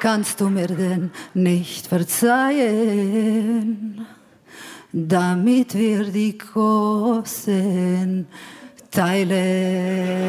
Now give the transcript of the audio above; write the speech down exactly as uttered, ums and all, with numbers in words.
kannst du mir denn nicht verzeihen, damit wir die Kosten teilen.